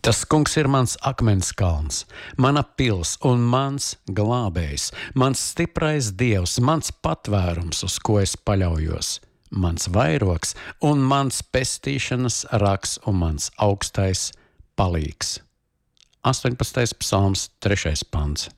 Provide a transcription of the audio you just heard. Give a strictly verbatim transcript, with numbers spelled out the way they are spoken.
Tas kungs ir mans akmenskalns, mana pils un mans glābējs, mans stiprais dievs, mans patvērums, uz ko es paļaujos, mans vairogs un mans pestīšanas raks un mans augstais palīgs. astoņpadsmitais psalms, trešais pants.